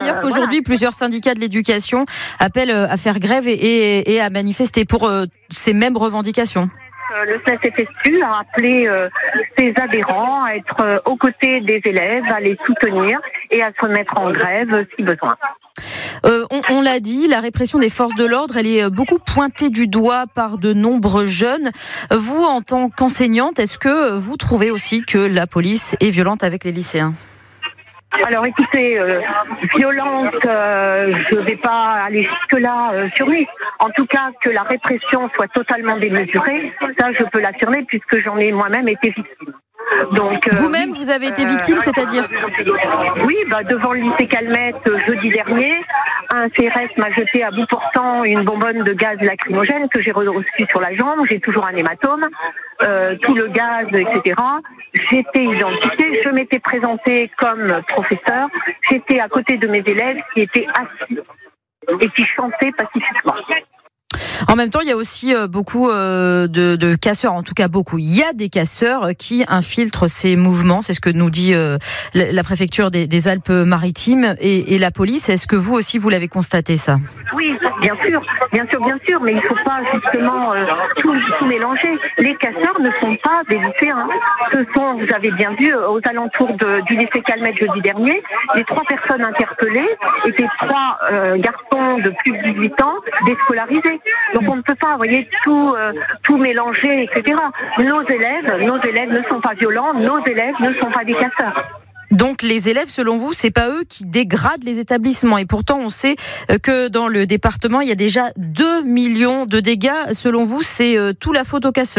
d'ailleurs qu'aujourd'hui, plusieurs syndicats de l'éducation appellent à faire grève et à manifester pour ces mêmes revendications. Le SNES-FSU a appelé ses adhérents à être aux côtés des élèves, à les soutenir et à se mettre en grève si besoin. On l'a dit, la répression des forces de l'ordre, elle est beaucoup pointée du doigt par de nombreux jeunes. Vous, en tant qu'enseignante, est-ce que vous trouvez aussi que la police est violente avec les lycéens ? Alors écoutez, violence, je ne vais pas aller jusque-là sur lui. En tout cas, que la répression soit totalement démesurée, ça je peux l'affirmer puisque j'en ai moi-même été victime. Donc, vous-même, vous avez été victime, c'est-à-dire ? Oui, devant le lycée Calmette jeudi dernier, un CRS m'a jeté à bout portant une bonbonne de gaz lacrymogène que j'ai reçue sur la jambe. J'ai toujours un hématome, tout le gaz, etc. J'étais identifiée, je m'étais présentée comme professeur. J'étais à côté de mes élèves qui étaient assis et qui chantaient pacifiquement. En même temps, il y a aussi beaucoup de casseurs, en tout cas beaucoup. Il y a des casseurs qui infiltrent ces mouvements, c'est ce que nous dit la préfecture des Alpes-Maritimes et la police. Est-ce que vous aussi, vous l'avez constaté, ça ? Oui, bien sûr, mais il ne faut pas justement tout mélanger. Les casseurs ne sont pas des lycéens. Ce sont, vous avez bien vu, aux alentours du lycée Calmette jeudi dernier, les 3 personnes interpellées étaient 3 garçons de plus de 18 ans déscolarisés. Donc on ne peut pas, tout mélanger, etc. Nos élèves ne sont pas violents, nos élèves ne sont pas des casseurs. Donc les élèves, selon vous, c'est pas eux qui dégradent les établissements. Et pourtant, on sait que dans le département, il y a déjà 2 millions de dégâts. Selon vous, c'est tout la faute aux casseurs ?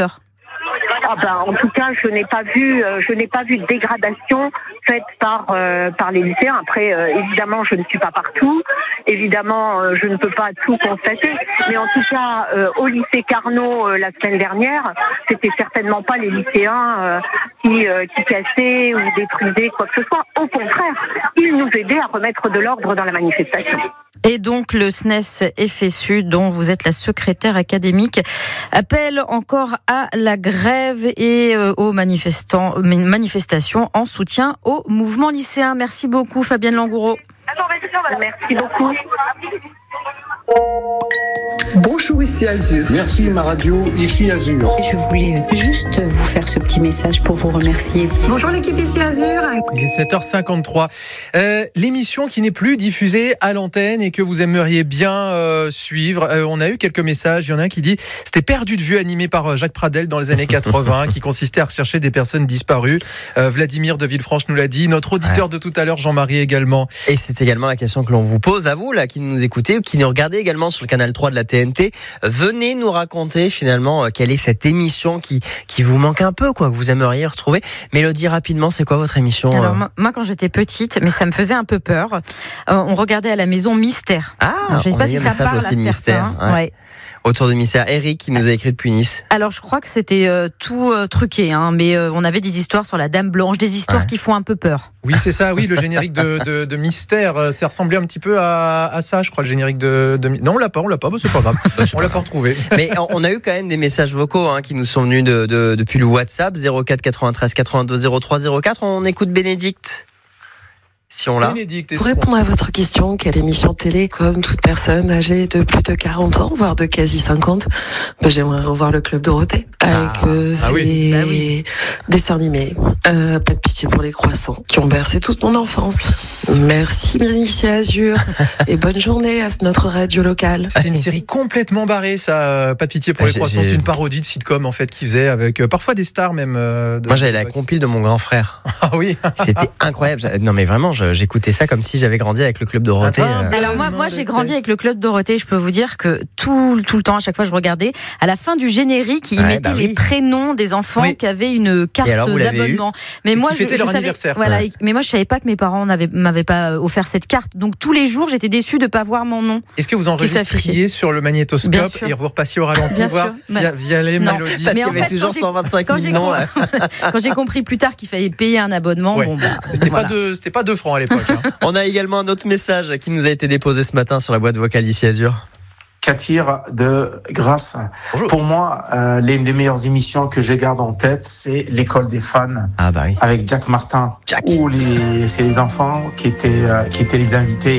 En tout cas, je n'ai pas vu de dégradation faite par les lycéens. Après, évidemment, je ne suis pas partout. Évidemment, je ne peux pas tout constater. Mais en tout cas, au lycée Carnot la semaine dernière, c'était certainement pas les lycéens qui cassaient ou détruisaient quoi que ce soit. Au contraire, ils nous aidaient à remettre de l'ordre dans la manifestation. Et donc le SNES-FSU, dont vous êtes la secrétaire académique, appelle encore à la grève et aux manifestations en soutien au mouvement lycéen. Merci beaucoup, Fabienne Langoureau. Merci beaucoup. Bonjour, ici Azur. Merci ma radio, ici Azur. Je voulais juste vous faire ce petit message pour vous remercier. Bonjour l'équipe, ici Azur. Il est 7h53. L'émission qui n'est plus diffusée à l'antenne et que vous aimeriez bien suivre. On a eu quelques messages. Il y en a un qui dit c'était Perdu de vue, animé par Jacques Pradel dans les années 80, qui consistait à rechercher des personnes disparues. Vladimir de Villefranche nous l'a dit. Notre auditeur de tout à l'heure, Jean-Marie également. Et c'est également la question que l'on vous pose à vous, là, qui nous écoutez ou qui nous regardez également sur le canal 3 de la TNT. Venez nous raconter finalement quelle est cette émission qui vous manque un peu, quoi, que vous aimeriez retrouver. Mélodie, rapidement, c'est quoi votre émission ? Alors, moi, quand j'étais petite, mais ça me faisait un peu peur, on regardait à la maison Mystère. Alors, je ne sais pas si ça parle aussi à certains. Ouais. Autour de Mystère. Eric qui nous a écrit depuis Nice. Alors je crois que c'était tout truqué, mais on avait des histoires sur la Dame Blanche, des histoires qui font un peu peur. Oui, c'est ça, oui, le générique de Mystère, ça ressemblait un petit peu à ça, je crois, le générique de... Non, on l'a pas, c'est pas grave, on l'a pas retrouvé. Mais on a eu quand même des messages vocaux qui nous sont venus depuis le WhatsApp, 04 93 82 03 04, on écoute Bénédicte. Si on l'a. Pour répondre à votre question, quelle émission télé, comme toute personne âgée de plus de 40 ans, voire de quasi 50, j'aimerais revoir le Club Dorothée avec ses dessins animés. Pas de pitié pour les croissants, qui ont bercé toute mon enfance. Merci Ici Azur et bonne journée à notre radio locale. C'était une série complètement barrée, ça. Pas de pitié pour les croissants. C'est une parodie de sitcom en fait qu'ils faisaient avec parfois des stars même. Moi j'avais la compile de mon grand frère. Ah oui. C'était incroyable. Non mais vraiment. J'écoutais ça comme si j'avais grandi avec le Club Dorothée. Alors moi j'ai grandi avec le Club Dorothée. Je peux vous dire que tout le temps, à chaque fois je regardais, à la fin du générique, ils mettaient les prénoms des enfants qui avaient une carte d'abonnement. Mais moi je savais, voilà, mais moi je savais pas que mes parents m'avaient pas offert cette carte. Donc tous les jours j'étais déçue de pas voir mon nom. Est-ce que vous enregistriez sur le magnétoscope et vous repassiez au ralenti voir via les mélodies? Parce qu'il y avait toujours 125 000 noms là. Quand j'ai compris plus tard qu'il fallait payer un abonnement, c'était pas 2 francs à l'époque. On a également un autre message qui nous a été déposé ce matin sur la boîte vocale d'Ici Azur. Katir de Grasse. Bonjour. Pour moi, l'une des meilleures émissions que je garde en tête, c'est l'école des fans avec Jack Martin, où c'est les enfants qui étaient les invités.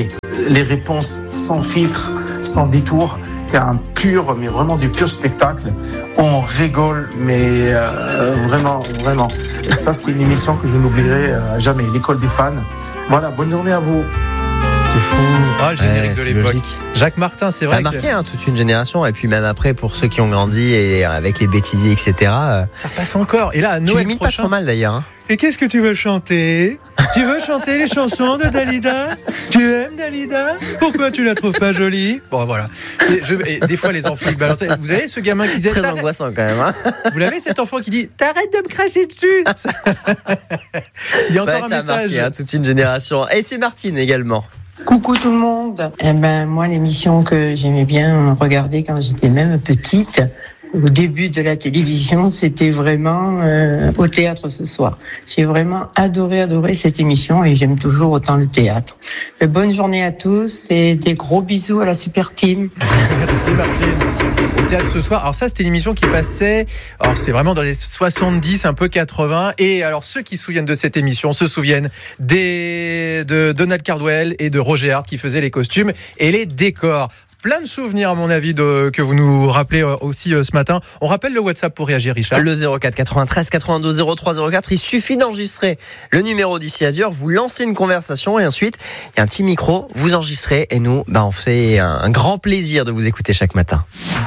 les réponses sans filtre, sans détour. C'est mais vraiment du pur spectacle. On rigole, mais vraiment. Ça, c'est une émission que je n'oublierai jamais. L'école des fans. Voilà, bonne journée à vous. C'est fou. Le générique de l'époque. Logique. Jacques Martin, c'est vrai. Ça a marqué toute une génération. Et puis même après, pour ceux qui ont grandi et avec les bêtisiers, etc. Ça passe encore. Et là, à Noël tu l'imites pas trop mal d'ailleurs. Hein. Et qu'est-ce que tu veux chanter ? Tu veux chanter les chansons de Dalida ? Tu aimes Dalida ? Pourquoi tu la trouves pas jolie ? Bon, voilà. Et des fois, les enfants, ils balancent. Vous avez ce gamin qui disait... Très angoissant quand même. Hein. Vous l'avez, cet enfant qui dit « T'arrêtes de me cracher dessus !» Il y a encore un message. Ça a marqué toute une génération. Et c'est Martine également. Coucou tout le monde. Moi, l'émission que j'aimais bien regarder quand j'étais même petite, au début de la télévision, c'était vraiment au théâtre ce soir. J'ai vraiment adoré cette émission et j'aime toujours autant le théâtre. Bonne journée à tous et des gros bisous à la super team. Merci Martine. Au théâtre ce soir. Alors ça, c'était une émission qui passait, alors c'est vraiment dans les 70, un peu 80. Et alors ceux qui se souviennent de cette émission se souviennent de Donald Cardwell et de Roger Hart qui faisaient les costumes et les décors. Plein de souvenirs, à mon avis, que vous nous rappelez aussi ce matin. On rappelle le WhatsApp pour réagir, Richard. Le 04 93 92 03 04. Il suffit d'enregistrer le numéro d'ici Azur. Vous lancez une conversation et ensuite, il y a un petit micro. Vous enregistrez et nous, on fait un grand plaisir de vous écouter chaque matin.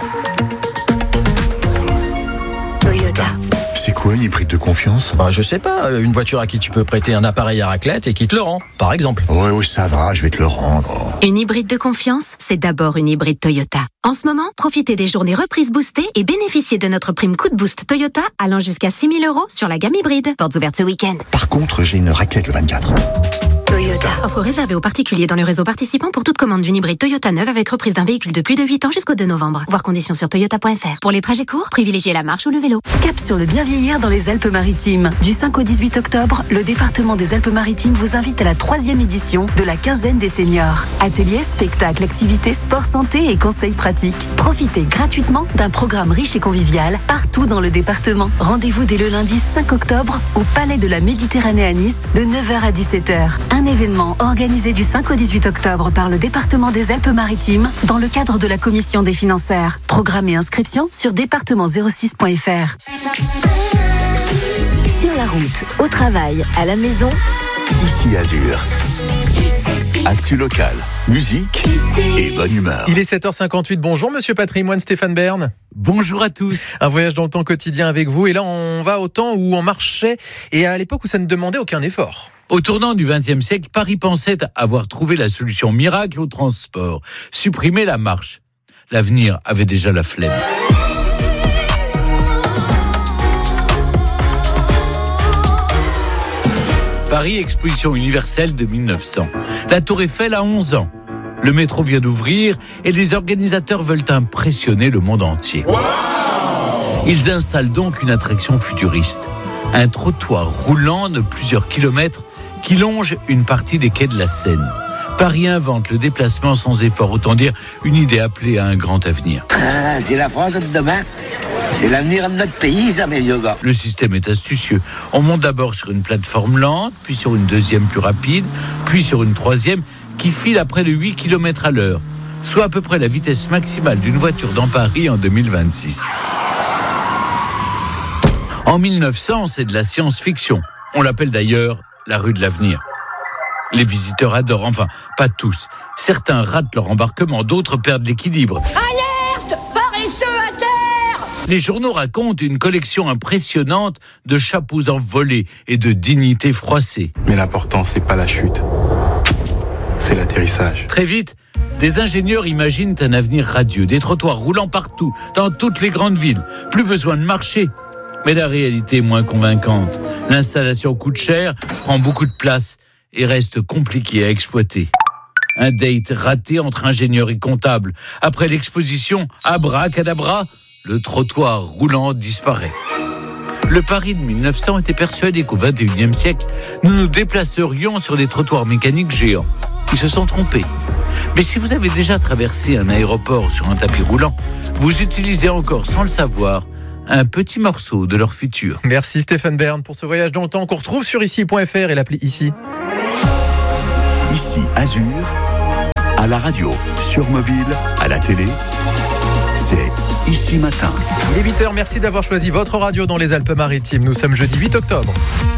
Toyota. C'est quoi une hybride de confiance ? Je sais pas, une voiture à qui tu peux prêter un appareil à raclette et qui te le rend, par exemple. Ouais, ça va, je vais te le rendre. Une hybride de confiance, c'est d'abord une hybride Toyota. En ce moment, profitez des journées reprises boostées et bénéficiez de notre prime coup de boost Toyota allant jusqu'à 6 000 € sur la gamme hybride. Portes ouvertes ce week-end. Par contre, j'ai une raclette le 24. Toyota. Offre réservée aux particuliers dans le réseau participant pour toute commande d'une hybride Toyota neuve avec reprise d'un véhicule de plus de 8 ans jusqu'au 2 novembre. Voir conditions sur toyota.fr. Pour les trajets courts, privilégiez la marche ou le vélo. Cap sur le bien vieillir dans les Alpes-Maritimes. Du 5 au 18 octobre, le département des Alpes-Maritimes vous invite à la 3e édition de la quinzaine des seniors. Ateliers, spectacles, activités, sport, santé et conseils pratiques. Profitez gratuitement d'un programme riche et convivial partout dans le département. Rendez-vous dès le lundi 5 octobre au Palais de la Méditerranée à Nice de 9h à 17h. Un événement organisé du 5 au 18 octobre par le département des Alpes-Maritimes dans le cadre de la commission des financières. Programme et inscription sur département06.fr. Sur la route, au travail, à la maison, Ici Azur. Actu local, musique et bonne humeur. Il est 7h58. Bonjour Monsieur Patrimoine, Stéphane Bern. Bonjour à tous. Un voyage dans le temps quotidien avec vous. Et là, on va au temps où on marchait et à l'époque où ça ne demandait aucun effort. Au tournant du XXe siècle, Paris pensait avoir trouvé la solution miracle au transport. Supprimer la marche. L'avenir avait déjà la flemme. Paris Exposition universelle de 1900. La Tour Eiffel a 11 ans. Le métro vient d'ouvrir et les organisateurs veulent impressionner le monde entier. Wow! Ils installent donc une attraction futuriste. Un trottoir roulant de plusieurs kilomètres qui longe une partie des quais de la Seine. Paris invente le déplacement sans effort, autant dire une idée appelée à un grand avenir. C'est la France de demain. C'est l'avenir de notre pays, ça, mes vieux gars. Le système est astucieux. On monte d'abord sur une plateforme lente, puis sur une deuxième plus rapide, puis sur une troisième qui file à près de 8 km à l'heure, soit à peu près la vitesse maximale d'une voiture dans Paris en 2026. En 1900, c'est de la science-fiction. On l'appelle d'ailleurs la rue de l'avenir. Les visiteurs adorent, enfin, pas tous. Certains ratent leur embarquement, d'autres perdent l'équilibre. Alerte! Paresseux à terre! Les journaux racontent une collection impressionnante de chapeaux envolés et de dignités froissées. Mais l'important, c'est pas la chute, c'est l'atterrissage. Très vite, des ingénieurs imaginent un avenir radieux, des trottoirs roulant partout, dans toutes les grandes villes. Plus besoin de marcher. Mais la réalité est moins convaincante. L'installation coûte cher, prend beaucoup de place et reste compliqué à exploiter. Un date raté entre ingénieurs et comptables. Après l'exposition, abracadabra, le trottoir roulant disparaît. Le Paris de 1900 était persuadé qu'au XXIe siècle, nous nous déplacerions sur des trottoirs mécaniques géants. Ils se sont trompés. Mais si vous avez déjà traversé un aéroport sur un tapis roulant, vous utilisez encore, sans le savoir, un petit morceau de leur futur. Merci Stéphane Bern pour ce voyage dans le temps qu'on retrouve sur ici.fr et l'appli Ici. Ici Azur À la radio, sur mobile, à la télé, c'est Ici Matin. Il est 8h, merci d'avoir choisi votre radio dans les Alpes-Maritimes. Nous sommes jeudi 8 octobre.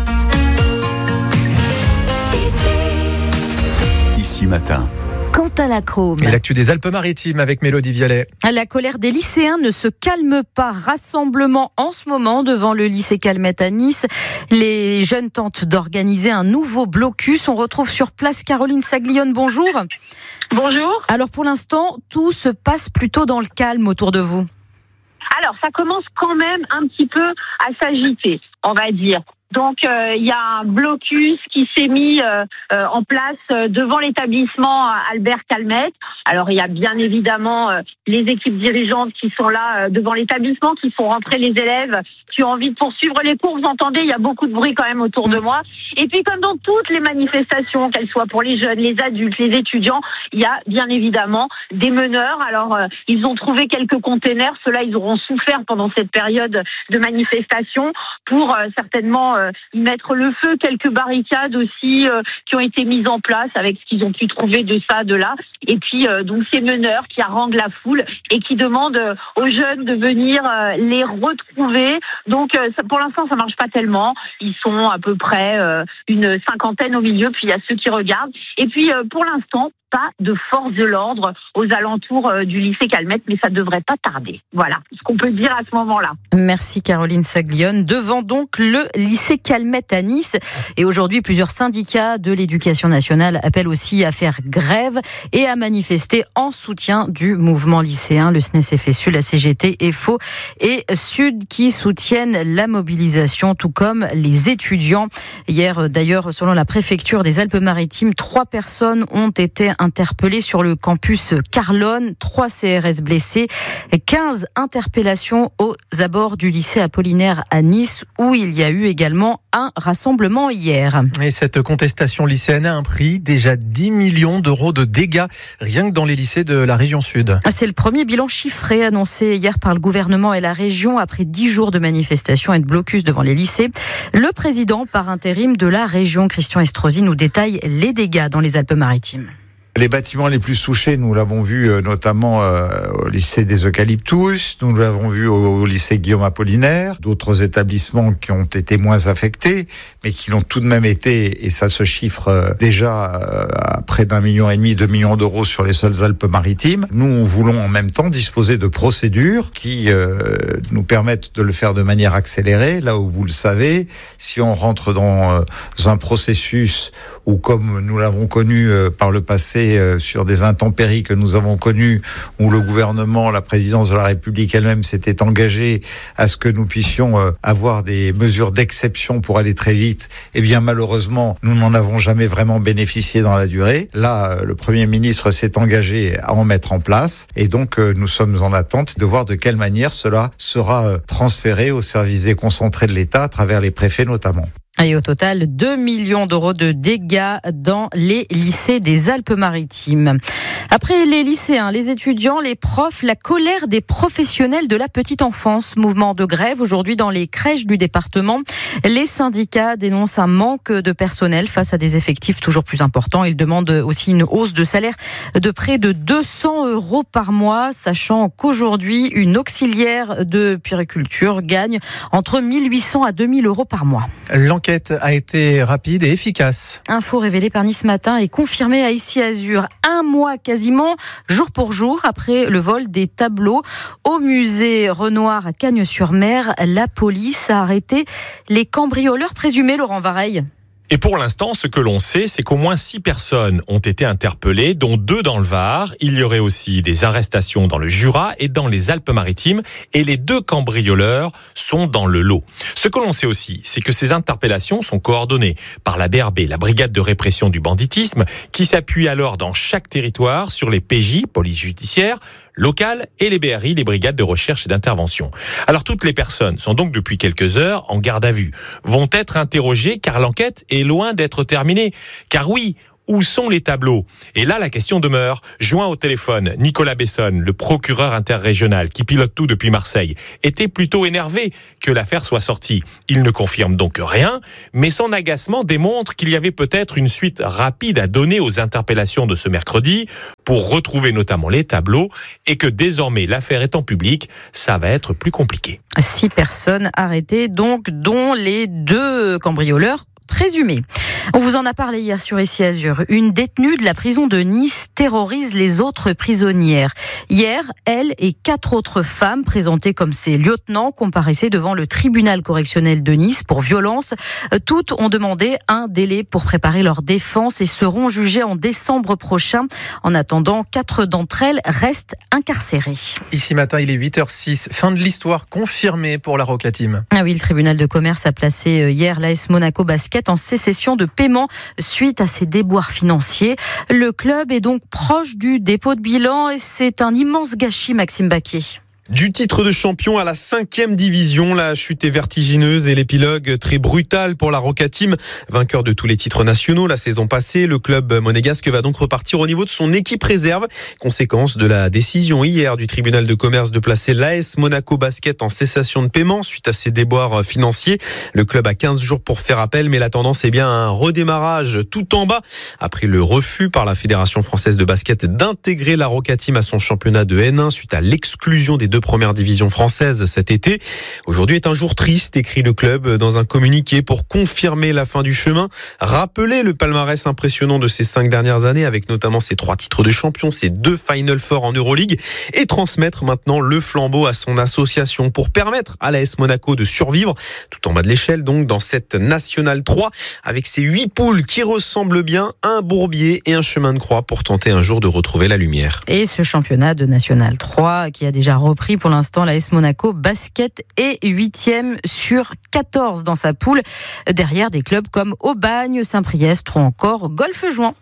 Ici Matin. Quentin Lacrome. Et l'actu des Alpes-Maritimes avec Mélodie Violet. La colère des lycéens ne se calme pas. Rassemblement en ce moment devant le lycée Calmette à Nice. Les jeunes tentent d'organiser un nouveau blocus. On retrouve sur place Caroline Saglione. Bonjour. Bonjour. Alors pour l'instant, tout se passe plutôt dans le calme autour de vous. Alors ça commence quand même un petit peu à s'agiter, on va dire. Donc il y a un blocus qui s'est mis en place devant l'établissement Albert Calmette. Alors il y a bien évidemment les équipes dirigeantes qui sont là devant l'établissement, qui font rentrer les élèves, qui ont envie de poursuivre les cours. Vous entendez, il y a beaucoup de bruit quand même autour de moi. Et puis comme dans toutes les manifestations, qu'elles soient pour les jeunes, les adultes, les étudiants, il y a bien évidemment des meneurs. Alors ils ont trouvé quelques containers. Ceux-là, ils auront souffert pendant cette période de manifestation pour certainement y mettre le feu. Quelques barricades aussi qui ont été mises en place avec ce qu'ils ont pu trouver de ça, de là. Et puis donc ces meneurs qui haranguent la foule et qui demandent aux jeunes de venir les retrouver. Donc pour l'instant ça marche pas tellement. Ils sont à peu près une cinquantaine au milieu, puis il y a ceux qui regardent. Et puis pour l'instant, pas de force de l'ordre aux alentours du lycée Calmette, mais ça devrait pas tarder. Voilà ce qu'on peut dire à ce moment-là. Merci Caroline Saglione. Devant donc le lycée Calmette à Nice. Et aujourd'hui, plusieurs syndicats de l'éducation nationale appellent aussi à faire grève et à manifester en soutien du mouvement lycéen. Le SNES-FSU, la CGT, EFO et Sud qui soutiennent la mobilisation, tout comme les étudiants. Hier, d'ailleurs, selon la préfecture des Alpes-Maritimes, 3 personnes ont été interpellés sur le campus Carlone, 3 CRS blessés, 15 interpellations aux abords du lycée Apollinaire à Nice où il y a eu également un rassemblement hier. Et cette contestation lycéenne a un prix, déjà 10 millions d'euros de dégâts rien que dans les lycées de la région sud. C'est le premier bilan chiffré annoncé hier par le gouvernement et la région après 10 jours de manifestations et de blocus devant les lycées. Le président par intérim de la région, Christian Estrosi, nous détaille les dégâts dans les Alpes-Maritimes. Les bâtiments les plus touchés, nous l'avons vu notamment au lycée des Eucalyptus, nous l'avons vu au lycée Guillaume Apollinaire, d'autres établissements qui ont été moins affectés, mais qui l'ont tout de même été, et ça se chiffre déjà à près d'1,5 million, 2 millions d'euros sur les seules Alpes-Maritimes. Nous voulons en même temps disposer de procédures qui nous permettent de le faire de manière accélérée, là où vous le savez, si on rentre dans un processus où, comme nous l'avons connu par le passé, sur des intempéries que nous avons connues, où le gouvernement, la présidence de la République elle-même s'était engagée à ce que nous puissions avoir des mesures d'exception pour aller très vite, eh bien malheureusement, nous n'en avons jamais vraiment bénéficié dans la durée. Là, le Premier ministre s'est engagé à en mettre en place, et donc nous sommes en attente de voir de quelle manière cela sera transféré aux services déconcentrés de l'État, à travers les préfets notamment. Et au total, 2 millions d'euros de dégâts dans les lycées des Alpes-Maritimes. Après les lycéens, les étudiants, les profs, la colère des professionnels de la petite enfance. Mouvement de grève aujourd'hui dans les crèches du département. Les syndicats dénoncent un manque de personnel face à des effectifs toujours plus importants. Ils demandent aussi une hausse de salaire de près de 200 € par mois, sachant qu'aujourd'hui, une auxiliaire de puériculture gagne entre 1 800 à 2 000 € par mois. L'enquête a été rapide et efficace. Info révélée par Nice Matin et confirmée à Ici Azur. Un mois quasiment, jour pour jour, après le vol des tableaux au musée Renoir à Cagnes-sur-Mer, la police a arrêté les cambrioleurs présumés, Laurent Vareille. Et pour l'instant, ce que l'on sait, c'est qu'au moins 6 personnes ont été interpellées, dont 2 dans le Var. Il y aurait aussi des arrestations dans le Jura et dans les Alpes-Maritimes. Et les 2 cambrioleurs sont dans le lot. Ce que l'on sait aussi, c'est que ces interpellations sont coordonnées par la BRB, la Brigade de répression du banditisme, qui s'appuie alors dans chaque territoire sur les PJ, police judiciaire, locales, et les BRI, les brigades de recherche et d'intervention. Alors toutes les personnes sont donc depuis quelques heures en garde à vue, vont être interrogées car l'enquête est loin d'être terminée. Car oui, Où sont les tableaux ? Et là, la question demeure. Joint au téléphone, Nicolas Bessonne, le procureur interrégional qui pilote tout depuis Marseille, était plutôt énervé que l'affaire soit sortie. Il ne confirme donc rien, mais son agacement démontre qu'il y avait peut-être une suite rapide à donner aux interpellations de ce mercredi pour retrouver notamment les tableaux et que désormais l'affaire étant publique, ça va être plus compliqué. 6 personnes arrêtées donc, dont les 2 cambrioleurs présumés. On vous en a parlé hier sur Ici Azur. Une détenue de la prison de Nice terrorise les autres prisonnières. Hier, elle et 4 autres femmes présentées comme ses lieutenants comparaissaient devant le tribunal correctionnel de Nice pour violence. Toutes ont demandé un délai pour préparer leur défense et seront jugées en décembre prochain. En attendant, 4 d'entre elles restent incarcérées. Ici matin, il est 8h06. Fin de l'histoire confirmée pour la Roca Team. Ah oui, le tribunal de commerce a placé hier l'AS Monaco Basket en cessation de paiement suite à ses déboires financiers. Le club est donc proche du dépôt de bilan et c'est un immense gâchis, Maxime Baquier. Du titre de champion à la 5e division, la chute est vertigineuse et l'épilogue très brutal pour la Roca Team. Vainqueur de tous les titres nationaux la saison passée, le club monégasque va donc repartir au niveau de son équipe réserve. Conséquence de la décision hier du tribunal de commerce de placer l'AS Monaco Basket en cessation de paiement suite à ses déboires financiers. Le club a 15 jours pour faire appel, mais la tendance est bien un redémarrage tout en bas. Après le refus par la Fédération française de basket d'intégrer la Roca Team à son championnat de N1 suite à l'exclusion des 2 premières divisions françaises cet été. Aujourd'hui est un jour triste, écrit le club dans un communiqué pour confirmer la fin du chemin, rappeler le palmarès impressionnant de ces 5 dernières années avec notamment ses 3 titres de champion, ses 2 Final Four en Euroleague et transmettre maintenant le flambeau à son association pour permettre à l'AS Monaco de survivre tout en bas de l'échelle donc dans cette Nationale 3 avec ses 8 poules qui ressemblent bien à un bourbier et un chemin de croix pour tenter un jour de retrouver la lumière. Et ce championnat de Nationale 3 qui a déjà repris pour l'instant, l'AS Monaco Basket est 8e sur 14 dans sa poule, derrière des clubs comme Aubagne, Saint-Priest ou encore Golfe-Juan.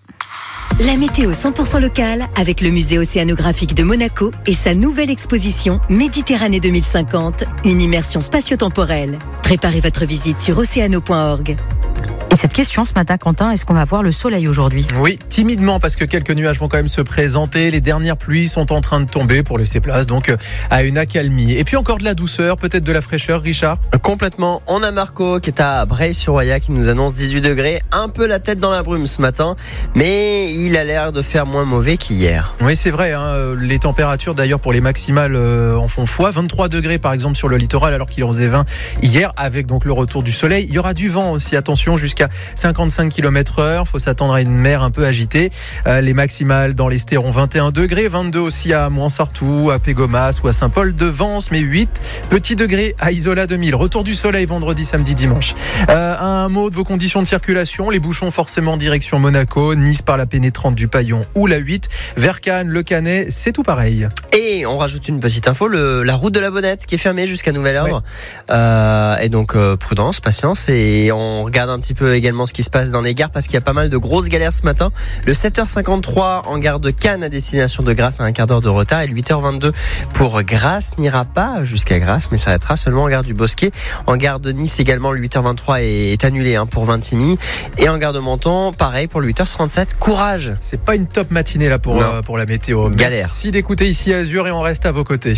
La météo 100% locale avec le musée océanographique de Monaco et sa nouvelle exposition Méditerranée 2050, une immersion spatio-temporelle. Préparez votre visite sur oceano.org. Et cette question ce matin, Quentin, est-ce qu'on va voir le soleil aujourd'hui ? Oui, timidement, parce que quelques nuages vont quand même se présenter. Les dernières pluies sont en train de tomber pour laisser place donc à une accalmie. Et puis encore de la douceur, peut-être de la fraîcheur, Richard ? Complètement. On a Marco qui est à Breil-sur-Roya qui nous annonce 18 degrés, un peu la tête dans la brume ce matin, mais il a l'air de faire moins mauvais qu'hier. Oui, c'est vrai. Les températures d'ailleurs pour les maximales en font foi. 23 degrés par exemple sur le littoral alors qu'il en faisait 20 hier avec donc le retour du soleil. Il y aura du vent aussi, attention, jusqu'à 55 km/h. Faut s'attendre à une mer un peu agitée. Les maximales dans l'Estéron 21 degrés, 22 aussi à Mouansartou, à Pégomas ou à Saint-Paul-de-Vence, mais 8 petits degrés à Isola 2000. Retour du soleil vendredi, samedi, dimanche. Un mot de vos conditions de circulation. Les bouchons forcément direction Monaco, Nice par la pénétrante du Paillon ou la 8. Vers Cannes, le Canet, c'est tout pareil. Et on rajoute une petite info, la route de la Bonnette qui est fermée jusqu'à nouvel ordre. Ouais. Et donc prudence, patience, et on regarde un petit peu également ce qui se passe dans les gares parce qu'il y a pas mal de grosses galères ce matin. Le 7h53 en gare de Cannes à destination de Grasse à un quart d'heure de retard et le 8h22 pour Grasse n'ira pas jusqu'à Grasse mais s'arrêtera seulement en gare du Bosquet. En gare de Nice également le 8h23 est annulé pour Vintimille et en gare de Menton pareil pour le 8h37. Courage. C'est pas une top matinée là pour la météo. Galère. Merci d'écouter Ici Azur et on reste à vos côtés.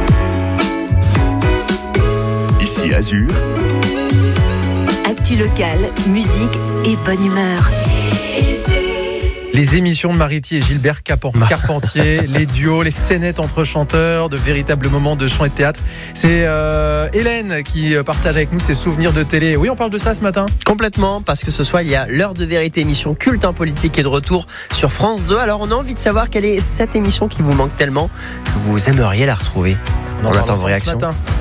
Ici Azur. Actu locale, musique et bonne humeur. Les émissions de Mariti et Gilbert Carpentier, les duos, les scénettes entre chanteurs, de véritables moments de chant et de théâtre. C'est Hélène qui partage avec nous ses souvenirs de télé. Oui, on parle de ça ce matin ? Complètement, parce que ce soir, il y a l'heure de vérité, émission culte politique qui est de retour sur France 2. Alors, on a envie de savoir quelle est cette émission qui vous manque tellement que vous aimeriez la retrouver. On attend vos réactions.